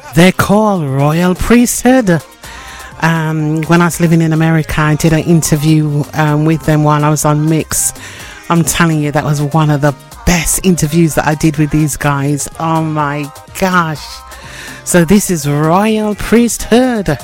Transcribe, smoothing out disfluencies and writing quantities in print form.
They're called Royal Priesthood. When I was living in America, I did an interview with them while I was on Mix. I'm telling you, that was one of the best interviews that I did with these guys. Oh my gosh. So this is Royal Priesthood.